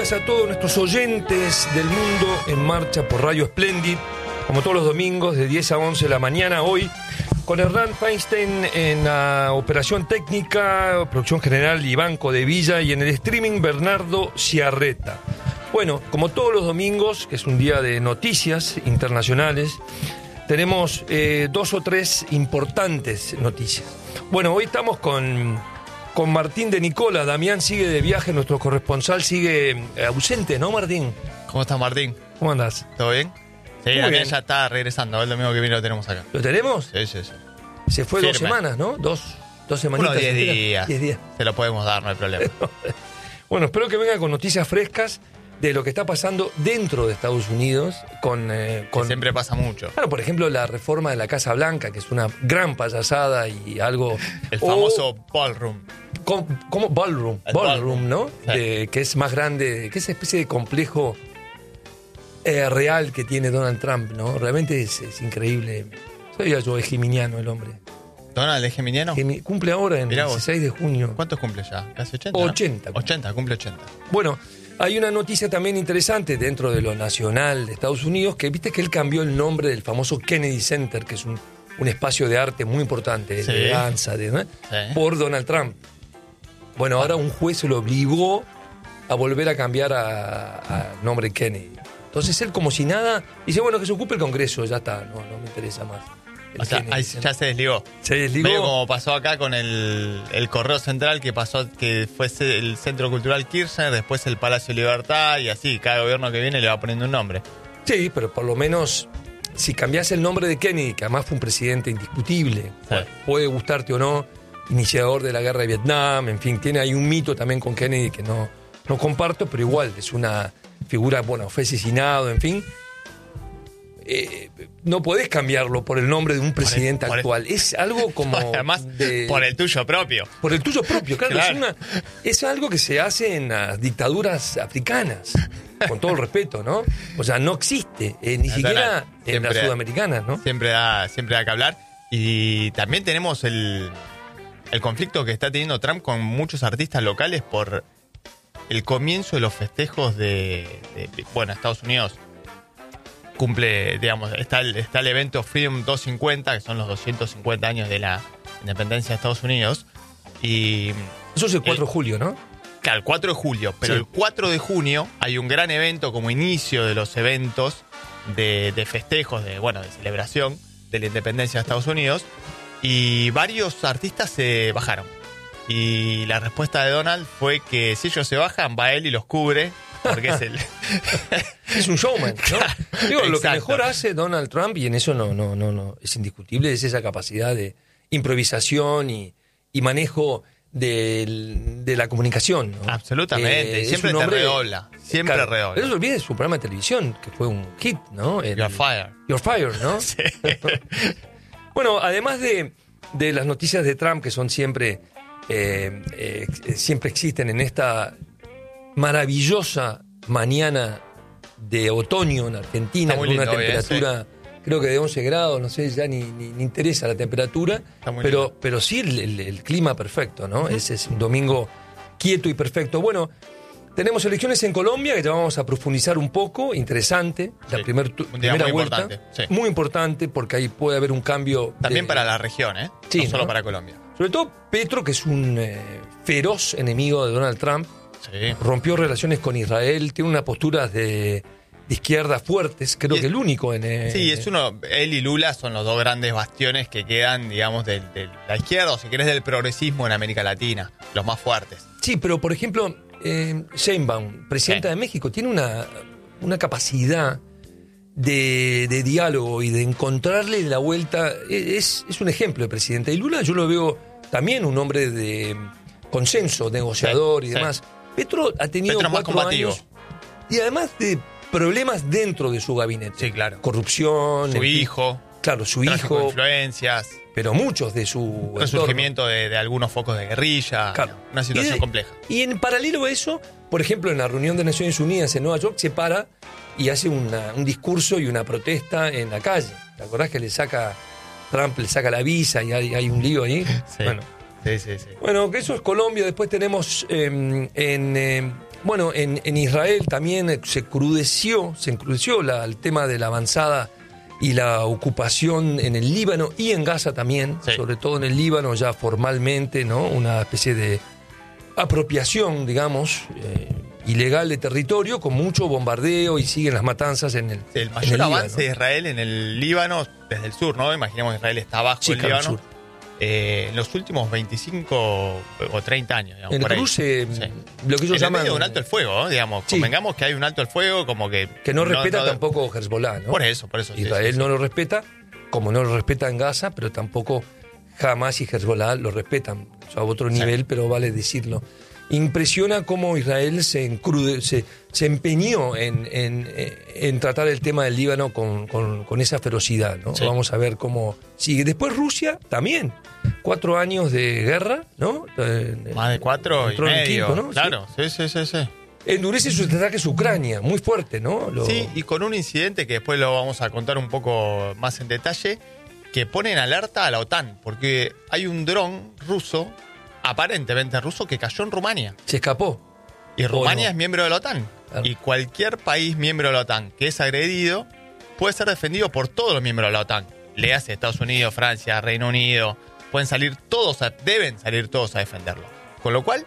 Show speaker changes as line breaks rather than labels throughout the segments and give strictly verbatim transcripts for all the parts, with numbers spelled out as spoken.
días a todos nuestros oyentes del mundo en marcha por Radio Splendid, como todos los domingos de diez a once de la mañana, hoy con Hernán Feinstein en la operación técnica, producción general Iván Codevilla y en el streaming Bernardo Ciarreta. Bueno, como todos los domingos, que es un día de noticias internacionales, tenemos eh, dos o tres importantes noticias. Bueno, hoy estamos con, con Martín de Nicola. Damián sigue de viaje, nuestro corresponsal sigue ausente, ¿no, Martín?
¿Cómo estás, Martín?
¿Cómo andás?
¿Todo bien? Sí,
Muy
Damián
bien.
ya está regresando. El domingo que viene lo tenemos acá.
¿Lo tenemos?
Sí, sí, sí.
Se fue
Firme.
dos semanas, ¿no? Dos, dos semanitas.
Unos diez
enteras.
días.
Diez días.
Se lo podemos dar, no hay problema.
Bueno, espero que venga con noticias frescas de lo que está pasando dentro de Estados Unidos con... eh, con...
Que siempre pasa mucho.
Claro, por ejemplo, la reforma de la Casa Blanca, que es una gran payasada y algo...
El
o-
famoso ballroom.
¿Cómo, cómo? Ballroom,
El
ballroom,
ballroom.
¿no?
Sí.
De- que es más grande, que es una especie de complejo eh, real que tiene Donald Trump, ¿no? Realmente es, es increíble. Sabía yo, es geminiano el hombre.
¿Donald es geminiano?
Gemi- cumple ahora en el
Mirá vos.
dieciséis de junio.
¿Cuántos cumple ya? ¿Casi ochenta? ¿no?
ochenta.
ochenta, cumple ochenta.
Bueno, hay una noticia también interesante dentro de lo nacional de Estados Unidos, que viste que él cambió el nombre del famoso Kennedy Center, que es un, un espacio de arte muy importante,
Sí.
de danza, de, ¿no?
Sí.
por Donald Trump. Bueno, ahora un juez se lo obligó a volver a cambiar a, a nombre Kennedy. Entonces él, como si nada, dice, bueno, que se ocupe el Congreso, ya está, no, no me interesa más. El
O sea,
Kennedy
ahí
Center.
ya se desligó.
se desligó.
Medio como pasó acá con el, el Correo Central, que pasó que fue ce- el Centro Cultural Kirchner, después el Palacio Libertad, y así, cada gobierno que viene le va poniendo un nombre.
Sí, pero por lo menos, si cambias el nombre de Kennedy, que además fue un presidente indiscutible,
Sí.
puede gustarte o no, iniciador de la guerra de Vietnam, en fin, tiene ahí un mito también con Kennedy que no, no comparto, pero igual es una figura, bueno, fue asesinado, en fin. Eh, no podés cambiarlo por el nombre de un presidente
por el-
actual. Es algo como.
Además,
de-
por el tuyo propio.
por el tuyo propio, claro.
Claro.
Es, una- es algo que se hace en las dictaduras africanas, con todo el respeto, ¿no? O sea, no existe, eh, ni
No,
siquiera
no,
en las
siempre-
sudamericanas, ¿no?
Siempre da, siempre da que hablar. Y también tenemos el, el conflicto que está teniendo Trump con muchos artistas locales por el comienzo de los festejos de, de- de- bueno, Estados Unidos cumple, digamos, está el, está el evento Freedom doscientos cincuenta, que son los doscientos cincuenta años de la independencia de Estados Unidos. Y
Eso es el cuatro
El-
de julio, ¿no?
claro, el cuatro de julio, pero
Sí.
el cuatro de junio hay un gran evento como inicio de los eventos de, de festejos, de bueno, de celebración de la independencia de Estados Unidos, y varios artistas se bajaron. Y la respuesta de Donald fue que si ellos se bajan, va él y los cubre, porque es el...
Es un showman, ¿no? Digo, lo que
Exacto.
mejor hace Donald Trump, y en eso no, no, no, no, es indiscutible, es esa capacidad de improvisación y, y manejo del- de la comunicación, ¿no?
Absolutamente,
Eh,
y
es
siempre
un
te
hombre-
redobla, siempre
Claro,
redobla.
Pero no se olvide de su programa de televisión, que fue un hit, ¿no? El-
You're fired.
You're Fired, ¿no?
Sí.
Bueno, además de, de las noticias de Trump, que son siempre, eh, eh, siempre existen en esta maravillosa mañana de otoño en Argentina,
Está muy
con una
lindo hoy, ¿eh?
temperatura, creo que de once grados, no sé, ya ni, ni, ni interesa la temperatura,
Está muy
pero,
lindo.
pero sí el, el- el clima perfecto, ¿no? Ese es un domingo quieto y perfecto. Bueno, tenemos elecciones en Colombia que ya vamos a profundizar un poco, interesante, la
Sí,
primer tu-
un día
primera
muy
vuelta,
importante, sí.
muy importante porque ahí puede haber un cambio.
También
de-
para la región, ¿eh?
Sí,
no solo
¿no?
para Colombia.
Sobre todo Petro, que es un eh, feroz enemigo de Donald Trump,
Sí.
rompió relaciones con Israel, tiene unas posturas de, de izquierda fuertes, creo
Y
que
es-
el único en... eh,
Sí, es uno, él y Lula son los dos grandes bastiones que quedan, digamos, de, de la izquierda, o si querés, del progresismo en América Latina, los más fuertes.
Sí, pero por ejemplo, eh, Sheinbaum, presidenta
Sí.
de México, tiene una, una capacidad de, de diálogo y de encontrarle la vuelta. Es, es un ejemplo de presidente. Y Lula yo lo veo también un hombre de consenso, negociador
Sí,
y
sí.
demás. Petro ha tenido
Petro es más
cuatro
combativo.
años y además de problemas dentro de su gabinete.
Sí, claro.
Corrupción.
Su
en fin.
hijo,
Claro, su
tráfico de
hijo,
influencias,
pero muchos de su entorno.
resurgimiento de, de algunos focos de guerrilla,
Claro.
una situación
Y de-
compleja.
Y en paralelo a eso, por ejemplo, en la reunión de Naciones Unidas en Nueva York, se para y hace una- un discurso y una protesta en la calle. ¿Te acordás que le saca, Trump le saca la visa y hay, hay un lío ahí?
Sí.
Bueno,
Sí, sí, sí.
bueno, que eso es Colombia. Después tenemos eh, en, eh, bueno, en, en Israel también se crudeció, se encrudeció la, el tema de la avanzada y la ocupación en el Líbano y en Gaza también,
sí.
sobre todo en el Líbano ya formalmente, ¿no? Una especie de apropiación, digamos, eh, ilegal de territorio, con mucho bombardeo y siguen las matanzas en el
sí, el mayor
en el
avance
Líbano.
de Israel en el Líbano, desde el sur, ¿no? Imaginemos que Israel está abajo
Sí,
del
claro,
Líbano.
sur.
Eh, en los últimos veinticinco o treinta años, digamos,
El
por ahí.
cruce,
Sí.
lo que ellos
En el
llaman...
medio de un alto el fuego, ¿no? Digamos,
Sí.
convengamos que hay un alto el fuego, como que...
Que no respeta
no-
tampoco Hezbollah, ¿no?
Por eso, por eso. sí,
Israel
sí, sí.
no lo respeta, como no lo respeta en Gaza, pero tampoco Hamas y Hezbollah lo respetan. O sea, a otro
Sí.
nivel, pero vale decirlo. Impresiona cómo Israel se, encrude, se, se empeñó en, en, en tratar el tema del Líbano con, con, con esa ferocidad, ¿no?
Sí.
Vamos a ver cómo sigue. Después Rusia también. Cuatro años de guerra, ¿no? Eh,
Más de cuatro y
entró en el
medio.
quinto, ¿no?
Claro, sí, sí, sí, sí.
Endurece sus ataques a Ucrania, muy fuerte, ¿no? Lo-
Sí, y con un incidente que después lo vamos a contar un poco más en detalle, que pone en alerta a la OTAN, porque hay un dron ruso, aparentemente ruso, que cayó en Rumania.
Se escapó.
Y
¿O
Rumania
no?
es miembro de la OTAN.
Claro.
Y cualquier país miembro de la OTAN que es agredido puede ser defendido por todos los miembros de la OTAN. Le hace Estados Unidos, Francia, Reino Unido. Pueden salir todos, a- deben salir todos a defenderlo. Con lo cual,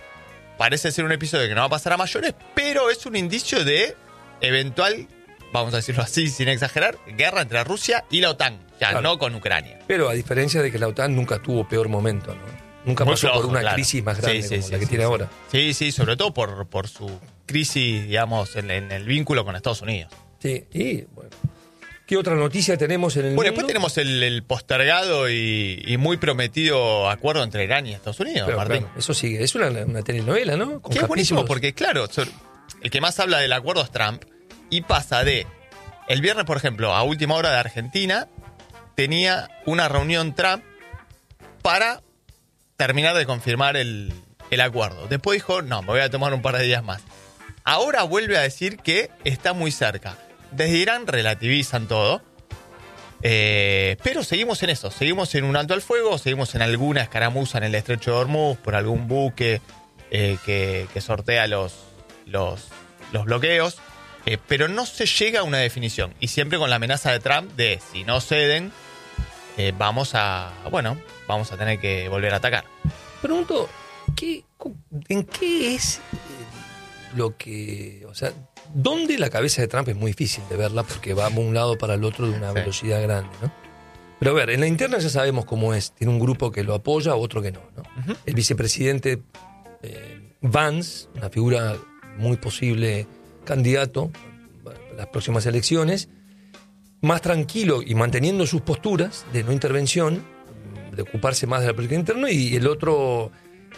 parece ser un episodio que no va a pasar a mayores, pero es un indicio de eventual, vamos a decirlo así, sin exagerar, guerra entre Rusia y la OTAN. Ya
Claro.
no con Ucrania.
Pero a diferencia de que la OTAN nunca tuvo peor momento, ¿no? Nunca
Muy
pasó
flojo,
por una
claro.
crisis más grande
Sí, sí,
como
sí,
la que
sí,
tiene
sí.
ahora.
Sí, sí, sobre todo por, por su crisis, digamos, en, en el vínculo con Estados Unidos.
Sí, y bueno. ¿Qué otra noticia tenemos en el
Bueno,
mundo?
después tenemos el, el postergado y, y muy prometido acuerdo entre Irán y Estados Unidos,
Pero,
Martín.
claro, eso sigue. Es una, una telenovela, ¿no? Con
Que es buenísimo
capítulos.
porque, claro, so- el que más habla del acuerdo es Trump y pasa de... El viernes, por ejemplo, a última hora de Argentina, tenía una reunión Trump para terminar de confirmar el, el acuerdo. Después dijo, no, me voy a tomar un par de días más. Ahora vuelve a decir que está muy cerca. Desde Irán relativizan todo. Eh, pero seguimos en eso. Seguimos en un alto al fuego. Seguimos en alguna escaramuza en el estrecho de Hormuz por algún buque eh, que, que sortea los, los, los bloqueos. Eh, pero no se llega a una definición. Y siempre con la amenaza de Trump de si no ceden, eh, vamos a. Bueno, vamos a tener que volver a atacar.
Pregunto, ¿qué, ¿en qué es eh, lo que... O sea, ¿dónde la cabeza de Trump es muy difícil de verla porque va de un lado para el otro de una
Sí.
velocidad grande, ¿no? Pero a ver, en la interna ya sabemos cómo es. Tiene un grupo que lo apoya, otro que no, ¿no?
Ujú.
El vicepresidente eh, Vance, una figura muy posible candidato a las próximas elecciones, más tranquilo y manteniendo sus posturas de no intervención, de ocuparse más de la política interna, y el otro,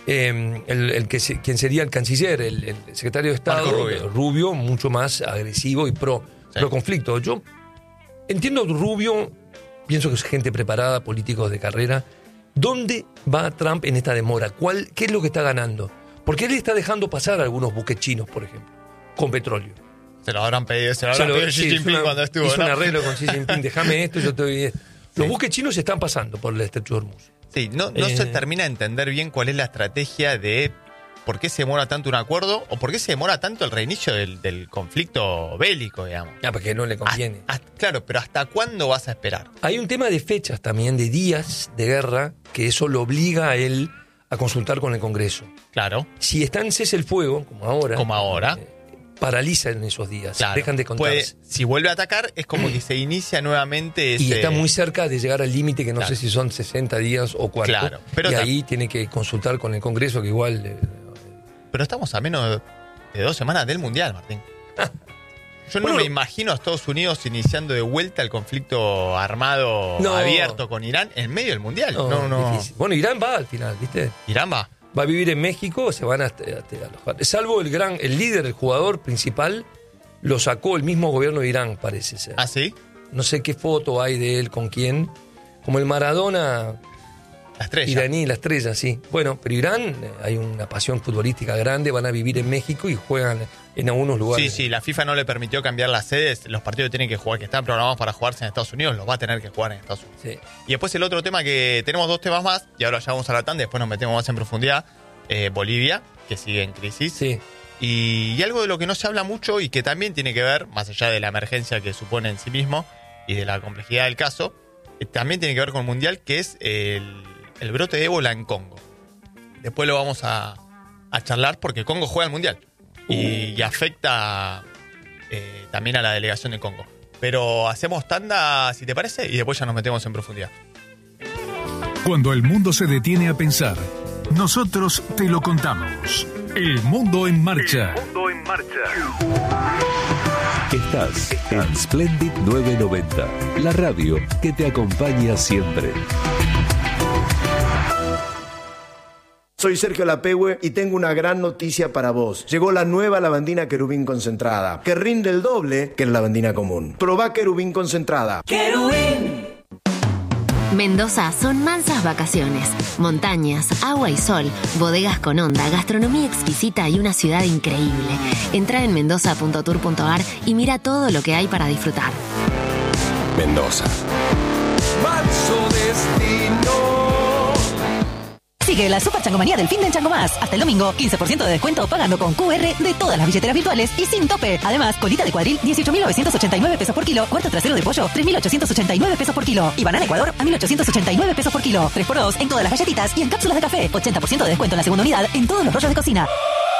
eh, el, el que se- quien sería el canciller, el, el secretario de Estado,
Marco Rubio.
Rubio, mucho más agresivo y pro,
Sí.
pro conflicto. Yo entiendo Rubio, pienso que es gente preparada, políticos de carrera. ¿Dónde va Trump en esta demora? ¿Cuál, ¿Qué es lo que está ganando? Porque él está dejando pasar algunos buques chinos, por ejemplo, con petróleo.
Se lo habrán pedido, se lo
Se
habrán
lo-
pedido Xi
sí,
Jinping
hizo una-
cuando estuvo,
hizo
¿no?
un arreglo con Xi Jinping, déjame esto, yo te doy esto. Los
Sí.
buques chinos se están pasando por el estrecho de Hormuz.
Sí, no, no
Eh.
se termina de entender bien cuál es la estrategia de por qué se demora tanto un acuerdo o por qué se demora tanto el reinicio del, del conflicto bélico, digamos.
Ah, porque no le conviene.
Ah, ah, claro, pero ¿hasta cuándo vas a esperar?
Hay un tema de fechas también, de días de guerra, que eso lo obliga a él a consultar con el Congreso.
Claro,
Si está en cese el fuego, como ahora,
como ahora.
eh, paralizan esos días,
Claro.
dejan de
Puede-
contarse.
si vuelve a atacar, es como que se inicia nuevamente ese...
Y está muy cerca de llegar al límite, que no
Claro.
sé si son sesenta días o cuánto.
Claro, pero
y
ta-
ahí tiene que consultar con el Congreso, que igual... eh,
Pero estamos a menos de dos semanas del Mundial, Martín. Yo no
Bueno,
me imagino a Estados Unidos iniciando de vuelta el conflicto armado
No.
abierto con Irán en medio del Mundial.
no,
No, no.
difícil. Bueno, Irán va al final, ¿viste?
Irán va.
Va a vivir en México, se van a, a- a alojar. Salvo el gran, el líder, el jugador principal, lo sacó el mismo gobierno de Irán, parece ser.
¿Ah, sí?
No sé qué foto hay de él, con quién. Como el Maradona
La estrella.
iraní, la estrella, sí. Bueno, pero Irán, eh, hay una pasión futbolística grande, van a vivir en México y juegan en algunos
Sí,
lugares.
sí, la FIFA no le permitió cambiar las sedes. Los partidos tienen que jugar, que están programados para jugarse en Estados Unidos, los va a tener que jugar en Estados Unidos.
Sí.
Y después el otro tema que tenemos dos temas más, y ahora ya vamos a la tanda, después nos metemos más en profundidad. eh, Bolivia, que sigue en crisis.
Sí.
Y, y algo de lo que no se habla mucho y que también tiene que ver, más allá de la emergencia que supone en sí mismo y de la complejidad del caso, eh, también tiene que ver con el Mundial, que es el, el brote de ébola en Congo. Después lo vamos a, a charlar porque Congo juega el Mundial y, y afecta eh, también a la delegación de Congo. Pero hacemos tanda, si te parece, y después ya nos metemos en profundidad.
Cuando el mundo se detiene a pensar, nosotros te lo contamos. El Mundo en Marcha.
El Mundo en Marcha.
Estás en Splendid novecientos noventa, la radio que te acompaña siempre.
Soy Sergio Lapehue y tengo una gran noticia para vos. Llegó la nueva lavandina Querubín concentrada, que rinde el doble que la lavandina común. Probá Querubín concentrada.
¡Querubín! Mendoza son mansas vacaciones, montañas, agua y sol, bodegas con onda, gastronomía exquisita y una ciudad increíble. Entra en mendoza punto tour punto a r y mira todo lo que hay para disfrutar.
Mendoza.
Manso destino.
Sigue la super changomanía del fin de Chango Más. Hasta el domingo, quince por ciento de descuento pagando con Q R de todas las billeteras virtuales y sin tope. Además, colita de cuadril, dieciocho mil novecientos ochenta y nueve pesos por kilo. Cuarto trasero de pollo, tres mil ochocientos ochenta y nueve pesos por kilo. Y banana Ecuador, a mil ochocientos ochenta y nueve pesos por kilo. tres por dos en todas las galletitas y en cápsulas de café. ochenta por ciento de descuento en la segunda unidad en todos los rollos de cocina.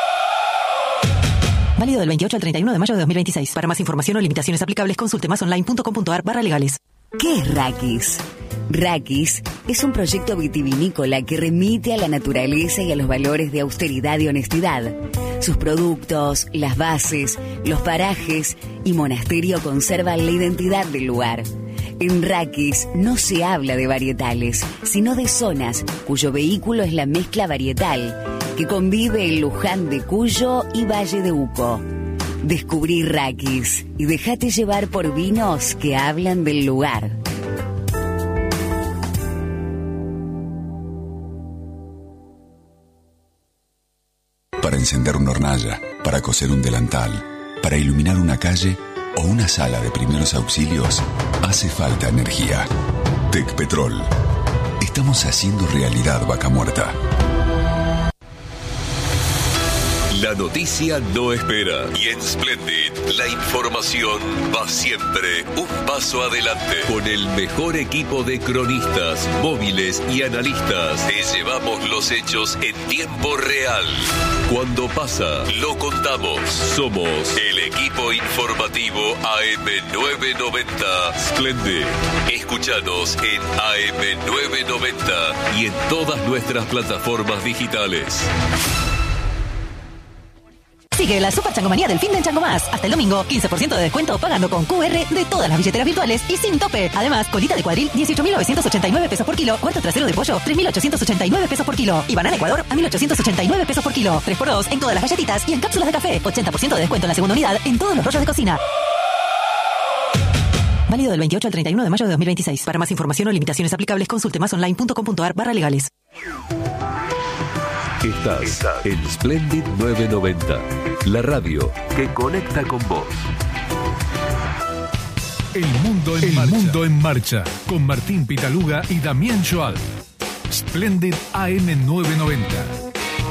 Válido del veintiocho al treinta y uno de mayo de dos mil veintiséis. Para más información o limitaciones aplicables, consulte más online punto com punto a r barra legales.
¿Qué es Raquis? Raquis es un proyecto vitivinícola que remite a la naturaleza y a los valores de austeridad y honestidad. Sus productos, las bases, los parajes y monasterio conservan la identidad del lugar. En Raquis no se habla de varietales, sino de zonas cuyo vehículo es la mezcla varietal, que convive en Luján de Cuyo y Valle de Uco. Descubrí Raquis y déjate llevar por vinos que hablan del lugar.
Para encender una hornalla, para coser un delantal, para iluminar una calle o una sala de primeros auxilios, hace falta energía. Tecpetrol. Estamos haciendo realidad Vaca Muerta.
La noticia no espera y en Splendid la información va siempre un paso adelante. Con el mejor equipo de cronistas, móviles y analistas te llevamos los hechos en tiempo real. Cuando pasa, lo contamos. Somos el equipo informativo A M novecientos noventa Splendid. Escúchanos en A M novecientos noventa y en todas nuestras plataformas digitales.
Sigue la super changomanía del fin de Chango Más. Hasta el domingo, quince por ciento de descuento pagando con Q R de todas las billeteras virtuales y sin tope. Además, colita de cuadril, dieciocho mil novecientos ochenta y nueve pesos por kilo. Cuarto trasero de pollo, tres mil ochocientos ochenta y nueve pesos por kilo. Y banana Ecuador, a mil ochocientos ochenta y nueve pesos por kilo. tres por dos en todas las galletitas y en cápsulas de café. ochenta por ciento de descuento en la segunda unidad en todos los rollos de cocina. Válido del veintiocho al treinta y uno de mayo de dos mil veintiséis. Para más información o limitaciones aplicables, consulte más online punto com punto a r barra legales.
Estás en Splendid novecientos noventa, la radio que conecta con vos.
El Mundo en, El marcha. Mundo en Marcha, con Martín Pitaluga y Damián Joal. Splendid A M novecientos noventa.